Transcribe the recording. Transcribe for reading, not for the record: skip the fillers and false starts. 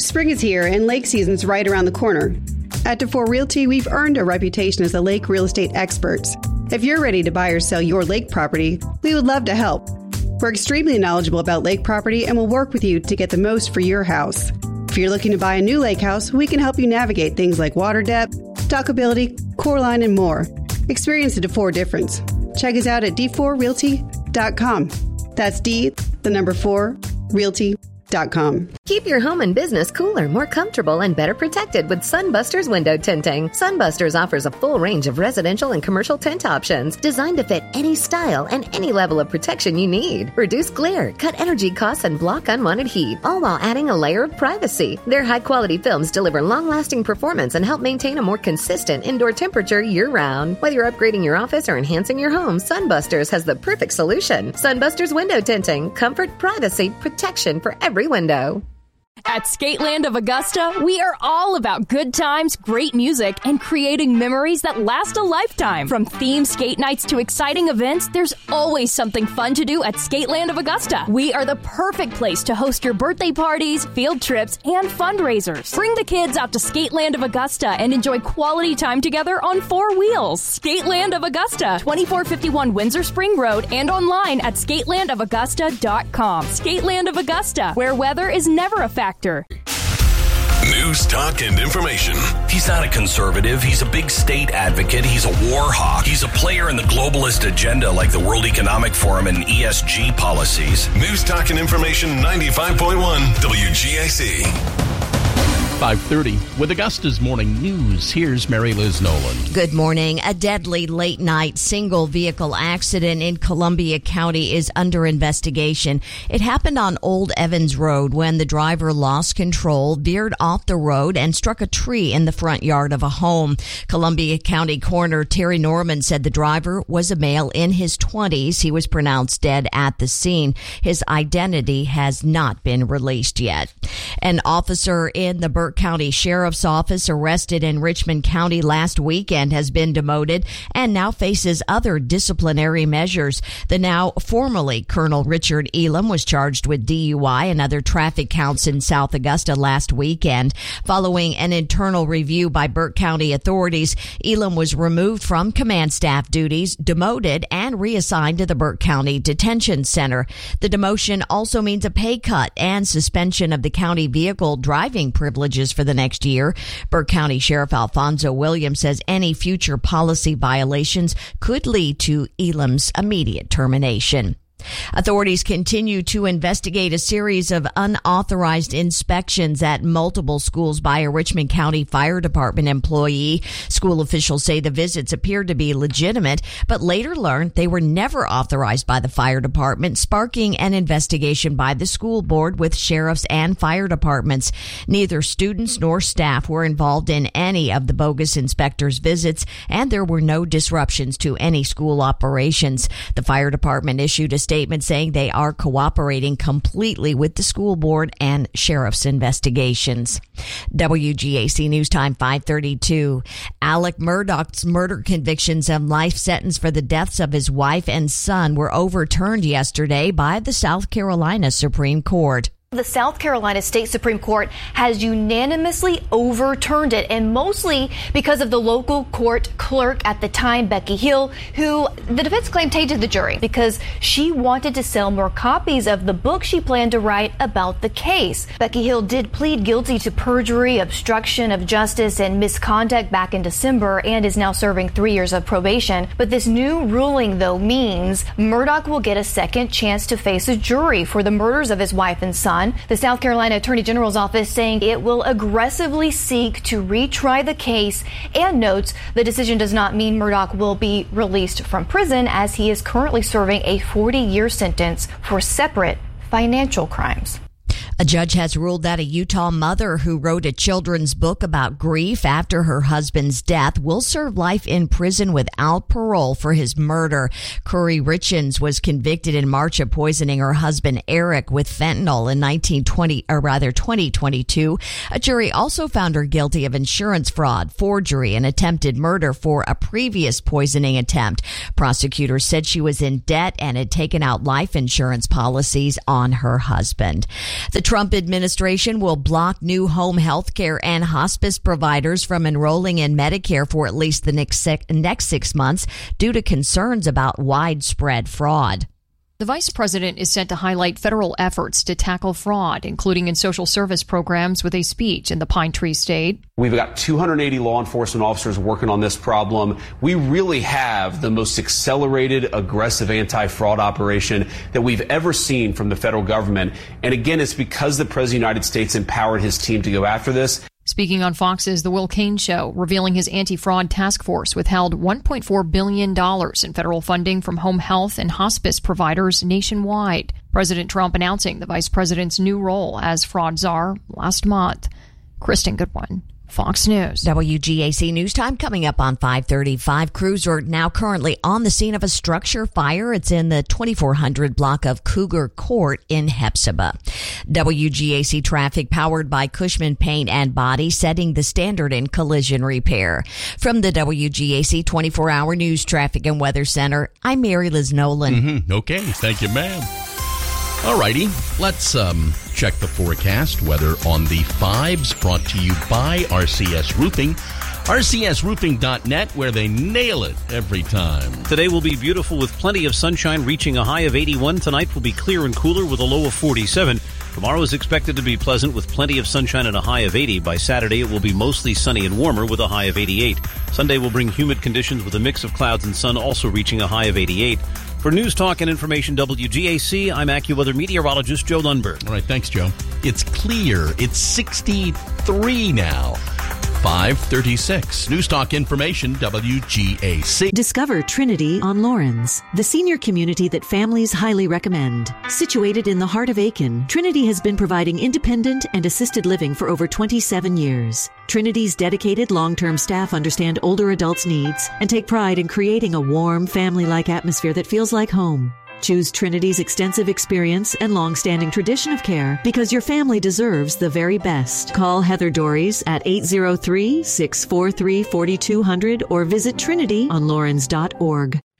Spring is here and lake season's right around the corner. At DeFore Realty, we've earned a reputation as the lake real estate experts. If you're ready to buy or sell your lake property, we would love to help. We're extremely knowledgeable about lake property and will work with you to get the most for your house. If you're looking to buy a new lake house, we can help you navigate things like water depth, dockability, core line, and more. Experience the DeFore difference. Check us out at d4realty.com. That's D4, realty.com. Keep your home and business cooler, more comfortable, and better protected with Sunbusters window tinting. Sunbusters offers a full range of residential and commercial tint options designed to fit any style and any level of protection you need. Reduce glare, cut energy costs, and block unwanted heat, all while adding a layer of privacy. Their high-quality films deliver long-lasting performance and help maintain a more consistent indoor temperature year-round. Whether you're upgrading your office or enhancing your home, Sunbusters has the perfect solution. Sunbusters window tinting. Comfort, privacy, protection for every window. At Skateland of Augusta, we are all about good times, great music, and creating memories that last a lifetime. From themed skate nights to exciting events, there's always something fun to do at Skateland of Augusta. We are the perfect place to host your birthday parties, field trips, and fundraisers. Bring the kids out to Skateland of Augusta and enjoy quality time together on 4 wheels. Skateland of Augusta, 2451 Windsor Spring Road, and online at skatelandofaugusta.com. Skateland of Augusta, where weather is never a factor. News, talk, and information. He's not a conservative. He's a big state advocate. He's a war hawk. He's a player in the globalist agenda like the World Economic Forum and ESG policies. News, talk, and information 95.1 WGAC. 5:30 with Augusta's Morning News. Here's Mary Liz Nolan. Good morning. A deadly late-night single-vehicle accident in Columbia County is under investigation. It happened on Old Evans Road when the driver lost control, veered off the road, and struck a tree in the front yard of a home. Columbia County Coroner Terry Norman said the driver was a male in his 20s. He was pronounced dead at the scene. His identity has not been released yet. An officer in the Burke County Sheriff's Office arrested in Richmond County last weekend has been demoted and now faces other disciplinary measures. The now formerly Colonel Richard Elam was charged with DUI and other traffic counts in South Augusta last weekend. Following an internal review by Burke County authorities, Elam was removed from command staff duties, demoted, and reassigned to the Burke County Detention Center. The demotion also means a pay cut and suspension of the county vehicle driving privileges for the next year. Burke County Sheriff Alfonso Williams says any future policy violations could lead to Elam's immediate termination. Authorities continue to investigate a series of unauthorized inspections at multiple schools by a Richmond County Fire Department employee. School officials say the visits appeared to be legitimate, but later learned they were never authorized by the fire department, sparking an investigation by the school board with sheriffs and fire departments. Neither students nor staff were involved in any of the bogus inspectors' visits, and there were no disruptions to any school operations. The fire department issued a statement saying they are cooperating completely with the school board and sheriff's investigations. WGAC News Time 5:32. Alec Murdaugh's murder convictions and life sentence for the deaths of his wife and son were overturned yesterday by the South Carolina Supreme Court. The South Carolina State Supreme Court has unanimously overturned it, and mostly because of the local court clerk at the time, Becky Hill, who the defense claimed tainted the jury because she wanted to sell more copies of the book she planned to write about the case. Becky Hill did plead guilty to perjury, obstruction of justice, and misconduct back in December and is now serving 3 years of probation. But this new ruling, though, means Murdaugh will get a second chance to face a jury for the murders of his wife and son. The South Carolina Attorney General's office saying it will aggressively seek to retry the case and notes the decision does not mean Murdaugh will be released from prison as he is currently serving a 40-year sentence for separate financial crimes. A judge has ruled that a Utah mother who wrote a children's book about grief after her husband's death will serve life in prison without parole for his murder. Curry Richens was convicted in March of poisoning her husband Eric with fentanyl in 2022. A jury also found her guilty of insurance fraud, forgery, and attempted murder for a previous poisoning attempt. Prosecutors said she was in debt and had taken out life insurance policies on her husband. The Trump administration will block new home health care and hospice providers from enrolling in Medicare for at least the next 6 months due to concerns about widespread fraud. The vice president is set to highlight federal efforts to tackle fraud, including in social service programs, with a speech in the Pine Tree State. We've got 280 law enforcement officers working on this problem. We really have the most accelerated, aggressive anti-fraud operation that we've ever seen from the federal government. And again, it's because the President of the United States empowered his team to go after this. Speaking on Fox's The Will Cain Show, revealing his anti-fraud task force withheld $1.4 billion in federal funding from home health and hospice providers nationwide. President Trump announcing the vice president's new role as fraud czar last month. Kristen Goodwin, Fox News. WGAC News Time coming up on 5:35. Crews are now currently on the scene of a structure fire. It's in the 2400 block of Cougar Court in Hephzibah. WGAC traffic powered by Cushman Paint and Body, setting the standard in collision repair. From the WGAC 24-hour News Traffic and Weather Center, I'm Mary Liz Nolan. Okay, thank you, ma'am. All righty, let's check the forecast. Weather on the 5s, brought to you by RCS Roofing. RCSroofing.net, where they nail it every time. Today will be beautiful with plenty of sunshine, reaching a high of 81. Tonight will be clear and cooler with a low of 47. Tomorrow is expected to be pleasant with plenty of sunshine and a high of 80. By Saturday, it will be mostly sunny and warmer with a high of 88. Sunday will bring humid conditions with a mix of clouds and sun, also reaching a high of 88. For News Talk and Information WGAC, I'm AccuWeather meteorologist Joe Lundberg. All right, thanks, Joe. It's clear. It's 63 now. 5:36. News Talk Information, WGAC. Discover Trinity on Lawrence, the senior community that families highly recommend. Situated in the heart of Aiken, Trinity has been providing independent and assisted living for over 27 years. Trinity's dedicated long-term staff understand older adults' needs and take pride in creating a warm, family-like atmosphere that feels like home. Choose Trinity's extensive experience and long-standing tradition of care because your family deserves the very best. Call Heather Dories at 803-643-4200 or visit trinityonlawrence.org.